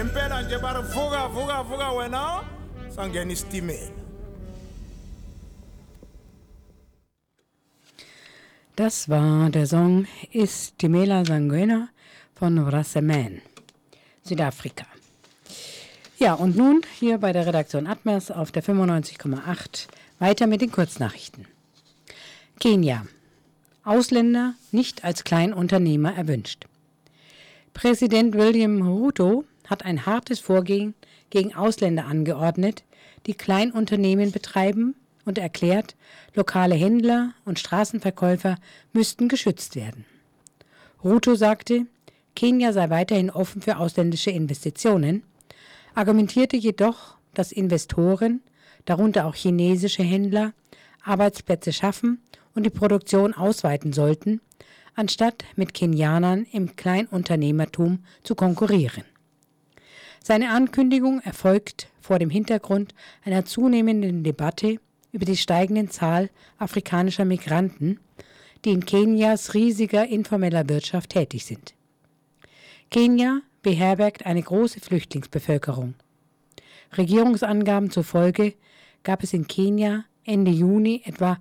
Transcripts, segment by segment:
Ngempela nje vuga wena sangena isitimela. Das war der Song Istimela Sanguena von Raceman, Südafrika. Ja, und nun hier bei der Redaktion Atmers auf der 95,8 weiter mit den Kurznachrichten. Kenia. Ausländer nicht als Kleinunternehmer erwünscht. Präsident William Ruto hat ein hartes Vorgehen gegen Ausländer angeordnet, die Kleinunternehmen betreiben und erklärt, lokale Händler und Straßenverkäufer müssten geschützt werden. Ruto sagte, Kenia sei weiterhin offen für ausländische Investitionen, argumentierte jedoch, dass Investoren, darunter auch chinesische Händler, Arbeitsplätze schaffen und die Produktion ausweiten sollten, anstatt mit Kenianern im Kleinunternehmertum zu konkurrieren. Seine Ankündigung erfolgt vor dem Hintergrund einer zunehmenden Debatte über die steigende Zahl afrikanischer Migranten, die in Kenias riesiger informeller Wirtschaft tätig sind. Kenia beherbergt eine große Flüchtlingsbevölkerung. Regierungsangaben zufolge gab es in Kenia Ende Juni etwa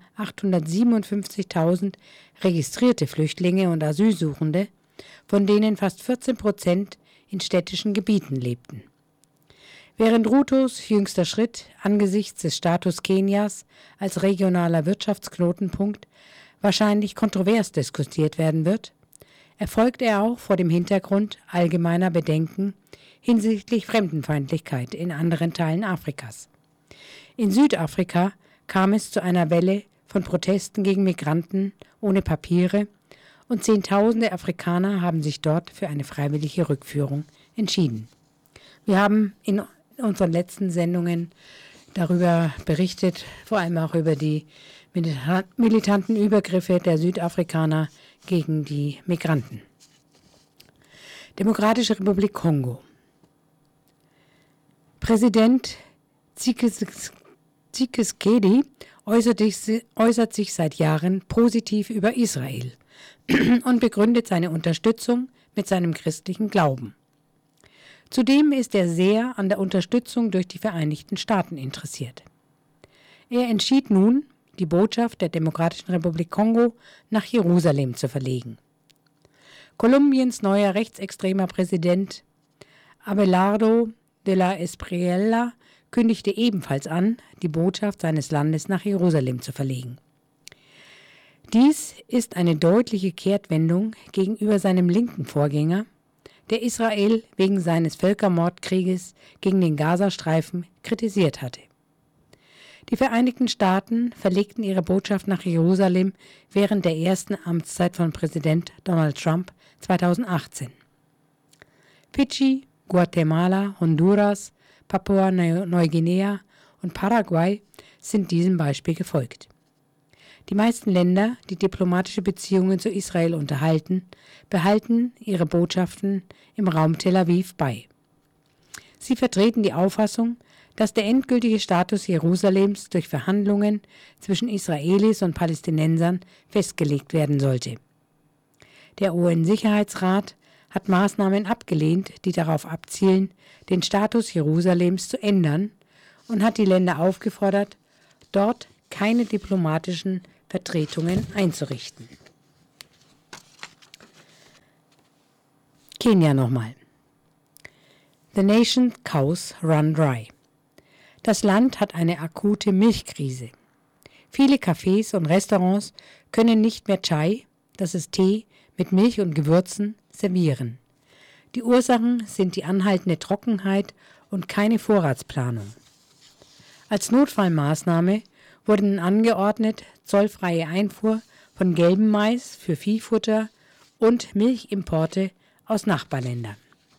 857.000 registrierte Flüchtlinge und Asylsuchende, von denen fast 14% in städtischen Gebieten lebten. Während Rutos jüngster Schritt angesichts des Status Kenias als regionaler Wirtschaftsknotenpunkt wahrscheinlich kontrovers diskutiert werden wird, erfolgt er auch vor dem Hintergrund allgemeiner Bedenken hinsichtlich Fremdenfeindlichkeit in anderen Teilen Afrikas. In Südafrika kam es zu einer Welle von Protesten gegen Migranten ohne Papiere und Zehntausende Afrikaner haben sich dort für eine freiwillige Rückführung entschieden. Wir haben in unseren letzten Sendungen darüber berichtet, vor allem auch über die militanten Übergriffe der Südafrikaner gegen die Migranten. Demokratische Republik Kongo. Präsident Tshisekedi äußert sich seit Jahren positiv über Israel und begründet seine Unterstützung mit seinem christlichen Glauben. Zudem ist er sehr an der Unterstützung durch die Vereinigten Staaten interessiert. Er entschied nun, die Botschaft der Demokratischen Republik Kongo nach Jerusalem zu verlegen. Kolumbiens neuer rechtsextremer Präsident Abelardo de la Espriella kündigte ebenfalls an, die Botschaft seines Landes nach Jerusalem zu verlegen. Dies ist eine deutliche Kehrtwendung gegenüber seinem linken Vorgänger, der Israel wegen seines Völkermordkrieges gegen den Gazastreifen kritisiert hatte. Die Vereinigten Staaten verlegten ihre Botschaft nach Jerusalem während der ersten Amtszeit von Präsident Donald Trump 2018. Fidschi, Guatemala, Honduras, Papua-Neuguinea und Paraguay sind diesem Beispiel gefolgt. Die meisten Länder, die diplomatische Beziehungen zu Israel unterhalten, behalten ihre Botschaften im Raum Tel Aviv bei. Sie vertreten die Auffassung, dass der endgültige Status Jerusalems durch Verhandlungen zwischen Israelis und Palästinensern festgelegt werden sollte. Der UN-Sicherheitsrat hat Maßnahmen abgelehnt, die darauf abzielen, den Status Jerusalems zu ändern und hat die Länder aufgefordert, dort keine diplomatischen Vertretungen einzurichten. Kenia nochmal. The nation's cows run dry. Das Land hat eine akute Milchkrise. Viele Cafés und Restaurants können nicht mehr Chai, das ist Tee mit Milch und Gewürzen, servieren. Die Ursachen sind die anhaltende Trockenheit und keine Vorratsplanung. Als Notfallmaßnahme wurden angeordnet zollfreie Einfuhr von gelbem Mais für Viehfutter und Milchimporte aus Nachbarländern.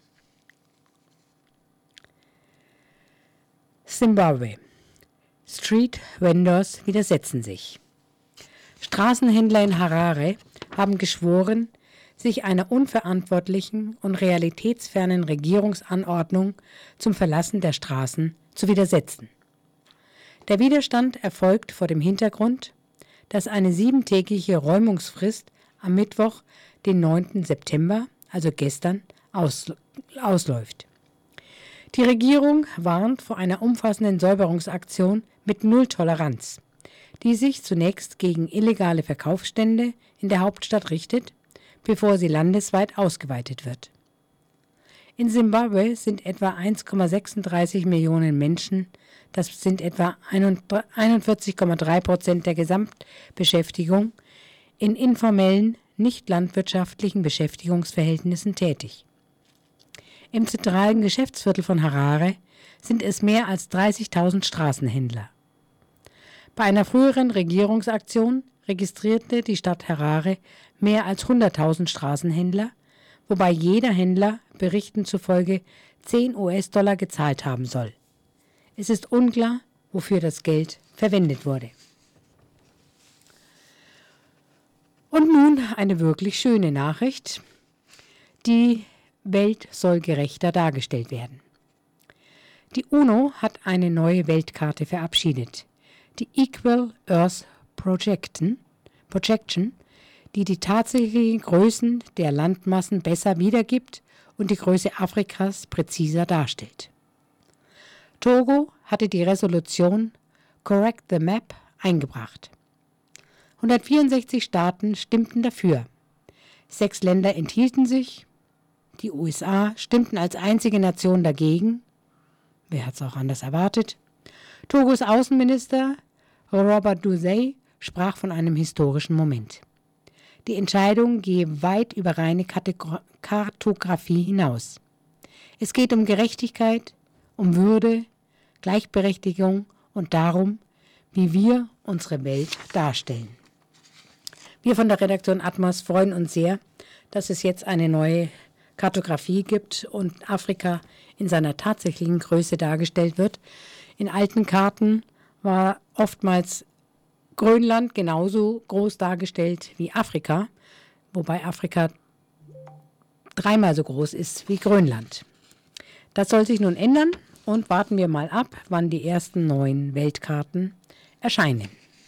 Zimbabwe. Street Vendors widersetzen sich. Straßenhändler in Harare haben geschworen, sich einer unverantwortlichen und realitätsfernen Regierungsanordnung zum Verlassen der Straßen zu widersetzen. Der Widerstand erfolgt vor dem Hintergrund, dass eine 7-tägige Räumungsfrist am Mittwoch, den 9. September, also gestern, ausläuft. Die Regierung warnt vor einer umfassenden Säuberungsaktion mit Null-Toleranz, die sich zunächst gegen illegale Verkaufsstände in der Hauptstadt richtet, bevor sie landesweit ausgeweitet wird. In Simbabwe sind etwa 1,36 Millionen Menschen, das sind etwa 41,3% der Gesamtbeschäftigung, in informellen, nicht landwirtschaftlichen Beschäftigungsverhältnissen tätig. Im zentralen Geschäftsviertel von Harare sind es mehr als 30.000 Straßenhändler. Bei einer früheren Regierungsaktion registrierte die Stadt Harare mehr als 100.000 Straßenhändler, wobei jeder Händler Berichten zufolge 10 US-Dollar gezahlt haben soll. Es ist unklar, wofür das Geld verwendet wurde. Und nun eine wirklich schöne Nachricht. Die Welt soll gerechter dargestellt werden. Die UNO hat eine neue Weltkarte verabschiedet, die Equal Earth Projection, die die tatsächlichen Größen der Landmassen besser wiedergibt und die Größe Afrikas präziser darstellt. Togo hatte die Resolution Correct the Map eingebracht. 164 Staaten stimmten dafür. 6 Länder enthielten sich. Die USA stimmten als einzige Nation dagegen. Wer hat es auch anders erwartet? Togos Außenminister Robert Dusey sprach von einem historischen Moment. Die Entscheidung gehe weit über reine Kartografie hinaus. Es geht um Gerechtigkeit, um Würde, Gleichberechtigung und darum, wie wir unsere Welt darstellen. Wir von der Redaktion Atmos freuen uns sehr, dass es jetzt eine neue Kartografie gibt und Afrika in seiner tatsächlichen Größe dargestellt wird. In alten Karten war oftmals Grönland genauso groß dargestellt wie Afrika, wobei Afrika 3-mal so groß ist wie Grönland. Das soll sich nun ändern und warten wir mal ab, wann die ersten neuen Weltkarten erscheinen.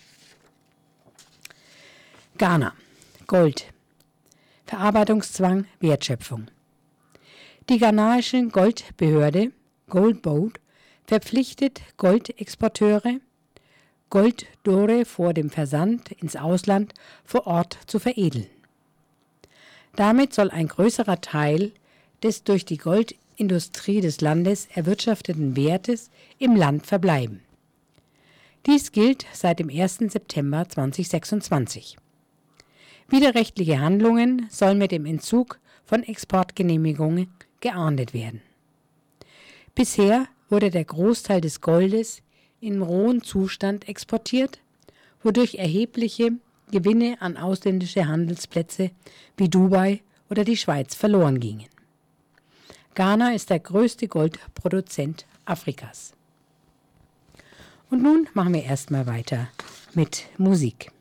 Ghana. Gold. Verarbeitungszwang, Wertschöpfung. Die ghanaische Goldbehörde Gold Board verpflichtet Goldexporteure, Golddore vor dem Versand ins Ausland vor Ort zu veredeln. Damit soll ein größerer Teil des durch die Goldindustrie des Landes erwirtschafteten Wertes im Land verbleiben. Dies gilt seit dem 1. September 2026. Widerrechtliche Handlungen sollen mit dem Entzug von Exportgenehmigungen geahndet werden. Bisher wurde der Großteil des Goldes in rohem Zustand exportiert, wodurch erhebliche Gewinne an ausländische Handelsplätze wie Dubai oder die Schweiz verloren gingen. Ghana ist der größte Goldproduzent Afrikas. Und nun machen wir erstmal weiter mit Musik.